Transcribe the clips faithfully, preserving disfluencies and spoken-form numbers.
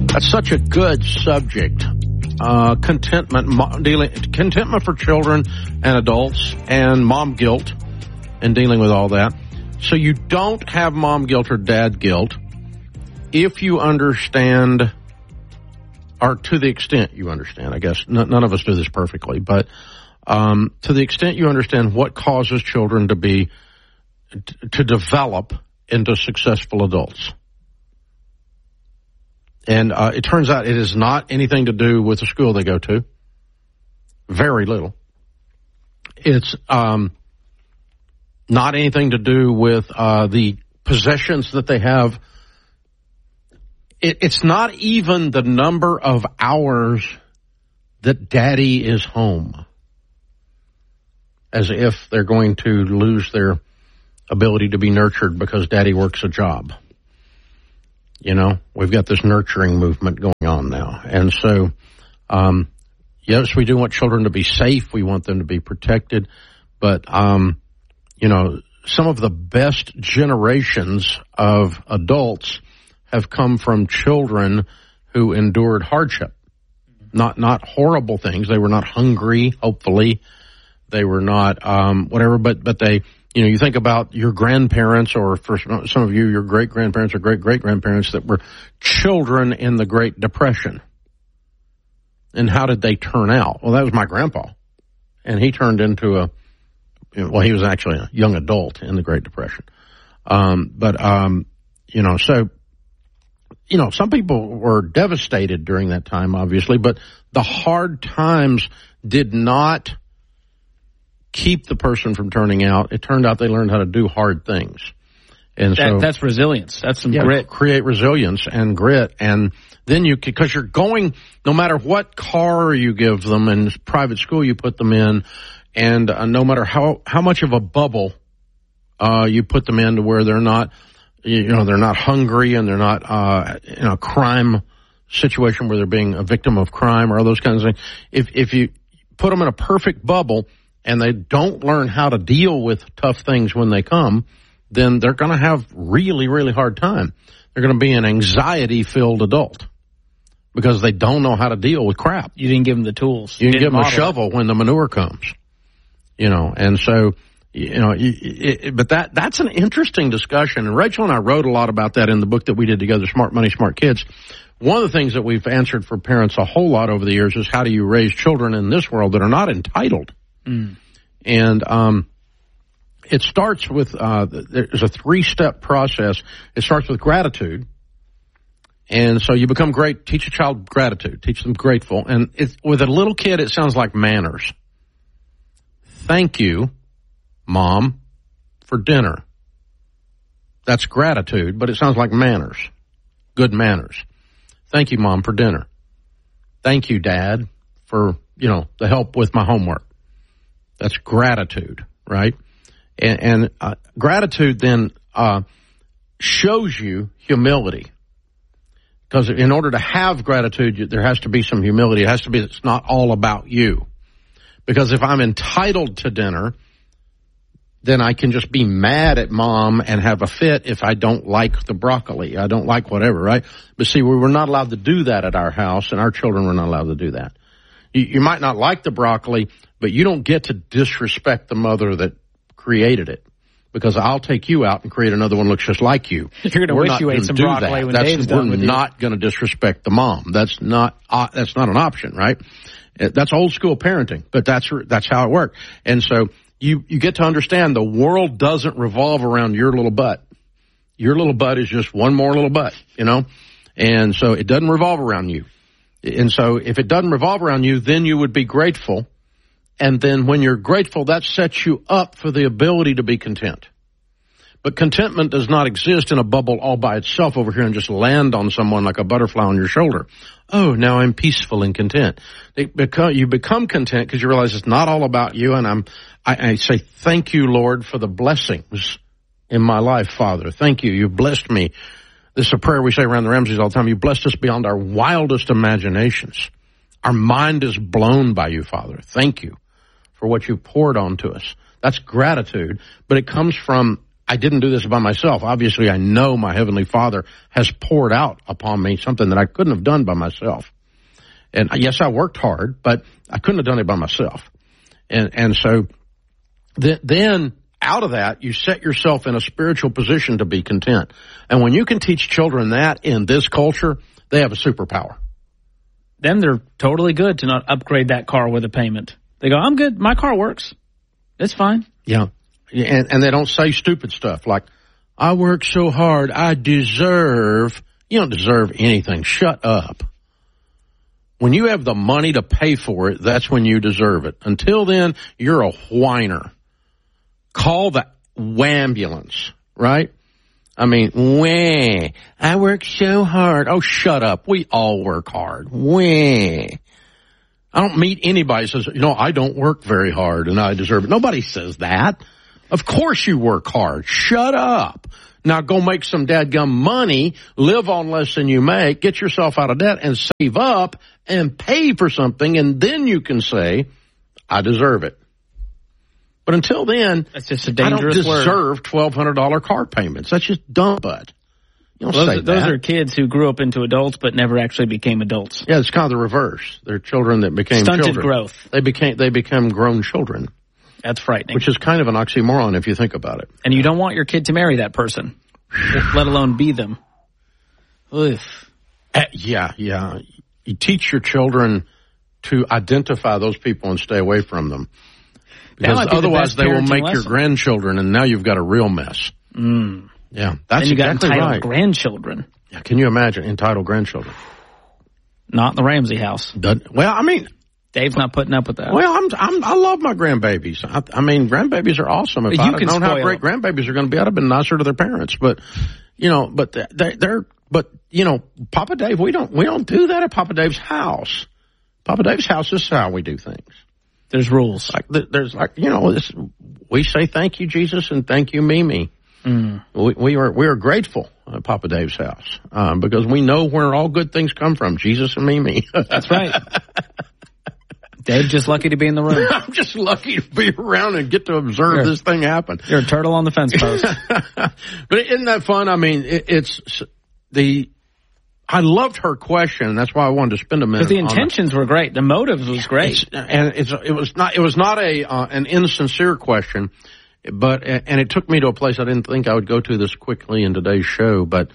That's such a good subject. Uh, contentment, mo- dealing, contentment for children and adults, and mom guilt, and dealing with all that. So you don't have mom guilt or dad guilt if you understand, or to the extent you understand. I guess n- none of us do this perfectly, but um, to the extent you understand what causes children to be t- to develop into successful adults. And uh, it turns out it is not anything to do with the school they go to. Very little. It's um, not anything to do with uh, the possessions that they have. It, it's not even the number of hours that daddy is home. As if they're going to lose their ability to be nurtured because daddy works a job. You know, we've got this nurturing movement going on now. And so, um, yes, we do want children to be safe. We want them to be protected. But, um, you know, some of the best generations of adults have come from children who endured hardship. Not, not horrible things. They were not hungry, hopefully. They were not, um, whatever, but, but they, you know, you think about your grandparents, or for some of you, your great-grandparents or great-great-grandparents that were children in the Great Depression. And how did they turn out? Well, that was my grandpa. And he turned into a, well, he was actually a young adult in the Great Depression. Um, but, um, you know, so, you know, some people were devastated during that time, obviously, but the hard times did not keep the person from turning out. It turned out they learned how to do hard things. And that, so that's resilience. That's some yeah, grit. Create resilience and grit. And then you, because you're going, no matter what car you give them and private school you put them in, and uh, no matter how, how much of a bubble uh, you put them in to where they're not, you know, they're not hungry and they're not uh, in a crime situation where they're being a victim of crime or all those kinds of things. If, if you put them in a perfect bubble, and they don't learn how to deal with tough things when they come, then they're going to have really, really hard time. They're going to be an anxiety-filled adult because they don't know how to deal with crap. You didn't give them the tools. You didn't give them a model. shovel when the manure comes, you know. And so, you know, it, it, but that that's an interesting discussion. And Rachel and I wrote a lot about that in the book that we did together, Smart Money, Smart Kids. One of the things that we've answered for parents a whole lot over the years is how do you raise children in this world that are not entitled? Mm. And um, it starts with, uh, there's a three-step process. It starts with gratitude. And so you become great, teach a child gratitude, teach them grateful. And it's, with a little kid, it sounds like manners. Thank you, Mom, for dinner. That's gratitude, but it sounds like manners, good manners. Thank you, Mom, for dinner. Thank you, Dad, for, you know, the help with my homework. That's gratitude, right? And, and uh, gratitude then uh, shows you humility. Because in order to have gratitude, there has to be some humility. It has to be, it's not all about you. Because if I'm entitled to dinner, then I can just be mad at Mom and have a fit if I don't like the broccoli. I don't like whatever, right? But see, we were not allowed to do that at our house, and our children were not allowed to do that. You, you might not like the broccoli, but you don't get to disrespect the mother that created it, because I'll take you out and create another one that looks just like you. You're going to wish you ate some broccoli that. when that's, Dave's done We're with you. not going to disrespect the mom. That's not uh, that's not an option, right? That's old school parenting, but that's that's how it worked. And so you you get to understand the world doesn't revolve around your little butt. Your little butt is just one more little butt, you know? And so it doesn't revolve around you. And so if it doesn't revolve around you, then you would be grateful. And then when you're grateful, that sets you up for the ability to be content. But contentment does not exist in a bubble all by itself over here and just land on someone like a butterfly on your shoulder. Oh, now I'm peaceful and content. It become, you become content because you realize it's not all about you. And I'm, I, I say, thank you, Lord, for the blessings in my life, Father. Thank you. You've blessed me. This is a prayer we say around the Ramseys all the time. You blessed us beyond our wildest imaginations. Our mind is blown by you, Father. Thank you for what you poured onto us. That's gratitude, but it comes from I didn't do this by myself. Obviously, I know my Heavenly Father has poured out upon me something that I couldn't have done by myself. And yes, I worked hard, but I couldn't have done it by myself. And, and so th- then out of that, you set yourself in a spiritual position to be content. And when you can teach children that in this culture, they have a superpower. Then they're totally good to not upgrade that car with a payment. They go, I'm good. My car works. It's fine. Yeah. And, and they don't say stupid stuff like, I work so hard, I deserve. You don't deserve anything. Shut up. When you have the money to pay for it, that's when you deserve it. Until then, you're a whiner. Call the ambulance, right? I mean, wah, I work so hard. Oh, shut up. We all work hard. Wah. I don't meet anybody who says, you know, I don't work very hard and I deserve it. Nobody says that. Of course you work hard. Shut up. Now go make some dadgum money, live on less than you make, get yourself out of debt and save up and pay for something, and then you can say, I deserve it. But until then, that's just a dangerous I don't deserve word. twelve hundred dollars car payments. That's just dumb, bud. You don't those, say those that. are kids who grew up into adults but never actually became adults. Yeah, it's kind of the reverse. They're children that became Stunted children. growth. They became they become grown children. That's frightening. Which is kind of an oxymoron if you think about it. And you don't want your kid to marry that person, let alone be them. Oof. Uh, yeah, yeah. You teach your children to identify those people and stay away from them. Because be otherwise the they will make lesson. your grandchildren, and now you've got a real mess. Mm. Yeah, that's then you got exactly entitled right. grandchildren. Yeah, can you imagine entitled grandchildren? Not in the Ramsey house. Doesn't, well, I mean, Dave's not putting up with that. Well, I'm, I'm I love my grandbabies. I, I mean, grandbabies are awesome. If you I'd can known how spoil great grandbabies are going to be, I'd have been nicer to their parents. But you know, but they, they're but you know, Papa Dave, we don't we don't do that at Papa Dave's house. Papa Dave's house is how we do things. There's rules. Like there's like you know, this, we say thank you Jesus and thank you Mimi. Mm. We, we are we are grateful at Papa Dave's house um, because we know where all good things come from, Jesus and Mimi. That's right. Dave's just lucky to be in the room. I'm just lucky to be around and get to observe you're, this thing happen. You're a turtle on the fence post. But isn't that fun? I mean, it, it's the. I loved her question, and that's why I wanted to spend a minute. Because the intentions were great, the motives was great, it's, and it's it was not it was not a uh, an insincere question, but and it took me to a place I didn't think I would go to this quickly in today's show. But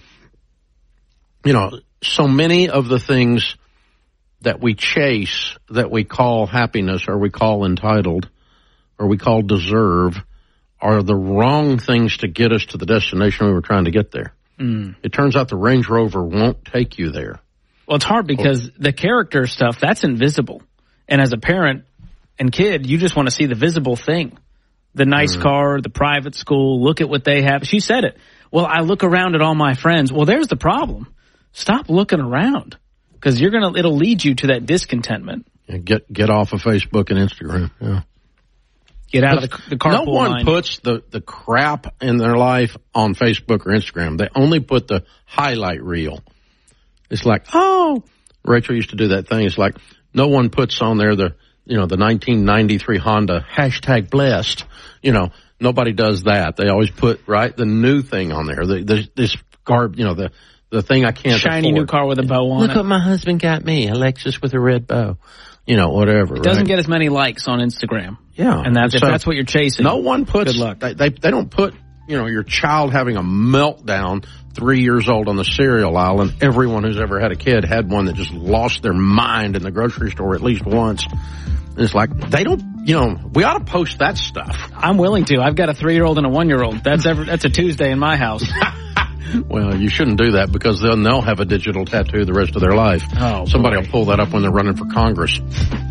you know, so many of the things that we chase, that we call happiness, or we call entitled, or we call deserve, are the wrong things to get us to the destination we were trying to get there. Mm. It turns out the Range Rover won't take you there. Well, it's hard because the character stuff, that's invisible. And as a parent and kid, you just want to see the visible thing. The nice mm. car, the private school, look at what they have. She said it. Well, I look around at all my friends. Well, there's the problem. Stop looking around. Because you're gonna, it'll lead you to that discontentment. Yeah, get get off of Facebook and Instagram. Yeah, get out of the, the carpool No one line. puts the the crap in their life on Facebook or Instagram. They only put the highlight reel. It's like, oh, Rachel used to do that thing. It's like no one puts on there the you know the nineteen ninety-three Honda hashtag blessed. You know, nobody does that. They always put right the new thing on there. The, the, this garb, you know the. The thing I can't Shiny afford. new car with a bow on Look it. Look what my husband got me, a Lexus with a red bow. You know, whatever. It doesn't right? get as many likes on Instagram. Yeah. And that's, so, if that's what you're chasing. No one puts, good luck. They, they, they don't put, you know, your child having a meltdown three years old on the cereal aisle, and everyone who's ever had a kid had one that just lost their mind in the grocery store at least once. And it's like, they don't, you know, we ought to post that stuff. I'm willing to. I've got a three-year-old and a one-year-old. That's every, that's a Tuesday in my house. Well, you shouldn't do that because then they'll have a digital tattoo the rest of their life. Oh, Somebody boy. will pull that up when they're running for Congress.